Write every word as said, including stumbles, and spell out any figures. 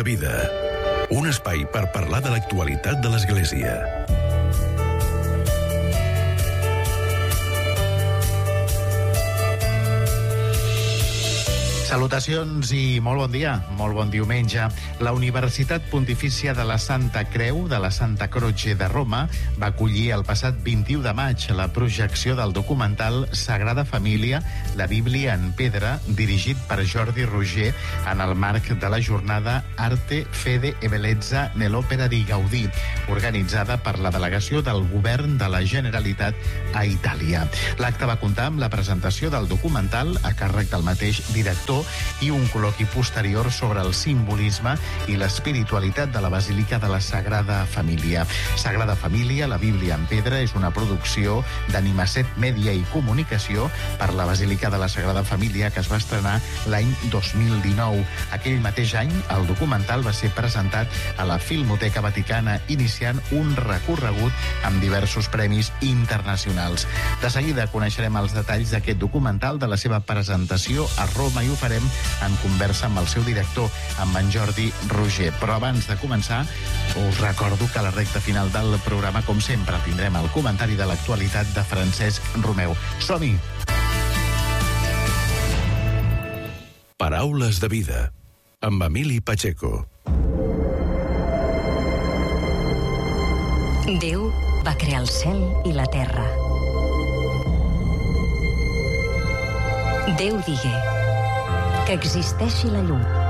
de vida. Un espai per parlar de l'actualitat de l'Església. Salutacions i molt bon dia, molt bon diumenge. La Universitat Pontifícia de la Santa Creu de la Santa Croce de Roma va acollir el passat vint-i-u de maig la projecció del documental Sagrada Família, la Bíblia en pedra, dirigit per Jordi Roger en el marc de la jornada Arte, Fede e Bellezza nell'Opera di Gaudí, organitzada per la delegació del Govern de la Generalitat a Itàlia. L'acte va comptar amb la presentació del documental a càrrec del mateix director i un col·loqui posterior sobre el simbolisme i l'espiritualitat de la Basílica de la Sagrada Família. Sagrada Família, la Bíblia en pedra, és una producció d'Animaset Mèdia i Comunicació per la Basílica de la Sagrada Família que es va estrenar l'any dos mil dinou. Aquell mateix any, el documental va ser presentat a la Filmoteca Vaticana, iniciant un recorregut amb diversos premis internacionals. De seguida coneixerem els detalls d'aquest documental, de la seva presentació a Roma, i ho farem en conversa amb el seu director, amb en Jordi Roger. Però abans de començar, us recordo que a la recta final del programa, com sempre, tindrem el comentari de l'actualitat de Francesc Romeu. Som-hi! Paraules de vida, amb Emili Pacheco. Déu va crear el cel i la terra. Déu digué que existeixi la llum.